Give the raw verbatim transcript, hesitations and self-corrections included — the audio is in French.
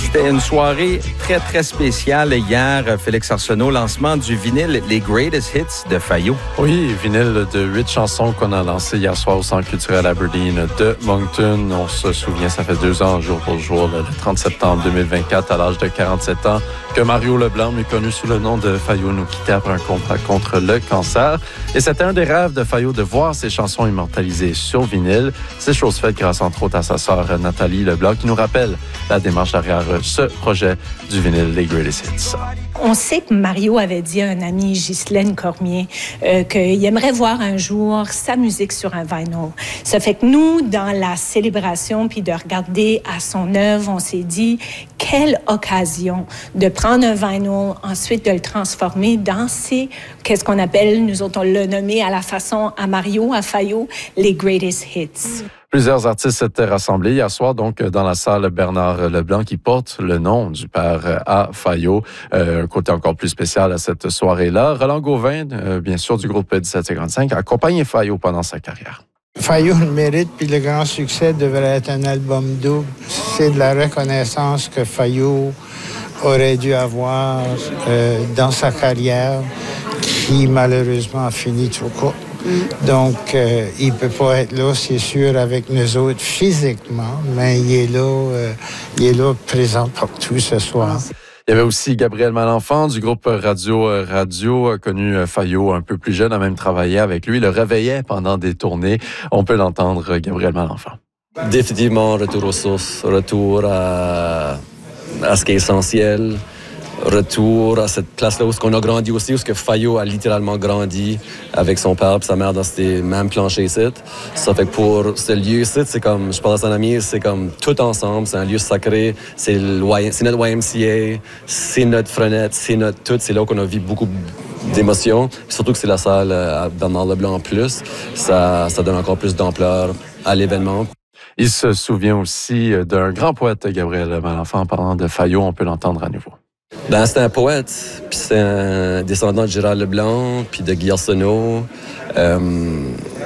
C'était une soirée très, très spéciale hier, Félix Arsenault, lancement du vinyle Les Greatest Hits de Fayo. Oui, vinyle de huit chansons qu'on a lancé hier soir au Centre culturel Aberdeen de Moncton. On se souvient, ça fait deux ans, jour pour jour, le trente septembre deux mille vingt-quatre, à l'âge de quarante-sept ans, que Mario Leblanc, mieux connu sous le nom de Fayo, nous quittait après un combat contre le cancer. Et c'était un des rêves de Fayo de voir ses chansons immortalisées sur vinyle. C'est chose faite grâce, entre autres, à sa sœur Nathalie Leblanc, qui nous rappelle la démarche derrière ce projet du vinyle Les Greatest Hits. On sait que Mario avait dit à un ami, Ghislaine Cormier, euh, qu'il aimerait voir un jour sa musique sur un vinyl. Ça fait que nous, dans la célébration, puis de regarder à son œuvre, on s'est dit, quelle occasion de prendre un vinyl, ensuite de le transformer dans ces, qu'est-ce qu'on appelle, nous autres, on l'a nommé à la façon à Mario, à Fayo, les Greatest Hits. Plusieurs artistes s'étaient rassemblés hier soir, donc, dans la salle Bernard Leblanc, qui porte le nom du père à Fayo. Euh, un côté encore plus spécial à cette soirée-là. Roland Gauvin, euh, bien sûr, du groupe dix-sept cinquante-cinq, a accompagné Fayo pendant sa carrière. Fayo le mérite, puis le grand succès devrait être un album double. C'est de la reconnaissance que Fayo aurait dû avoir euh, dans sa carrière, qui malheureusement a fini trop court. Donc, euh, il ne peut pas être là, c'est sûr, avec nous autres physiquement, mais il est là, euh, il est là présent partout ce soir. Il y avait aussi Gabriel Malenfant du groupe Radio Radio, connu Fayo un peu plus jeune, a même travaillé avec lui, le réveillait pendant des tournées. On peut l'entendre, Gabriel Malenfant. Définitivement, retour aux sources, retour à, à ce qui est essentiel. Retour à cette place-là où on a grandi aussi, où que Fayo a littéralement grandi avec son père et sa mère dans ces mêmes planchers ici. Ça fait que pour ce lieu ici, c'est comme, je parle à son ami, c'est comme tout ensemble, c'est un lieu sacré, c'est, le y, c'est notre Y M C A, c'est notre frenette, c'est notre tout, c'est là qu'on a vu beaucoup d'émotions. Puis surtout que c'est la salle à Bernard Leblanc en plus, ça, ça donne encore plus d'ampleur à l'événement. Il se souvient aussi d'un grand poète, Gabriel Malenfant, en parlant de Fayo, on peut l'entendre à nouveau. Ben, c'est un poète, puis c'est un descendant de Gérard Leblanc, puis de Guy Arsenault. Euh,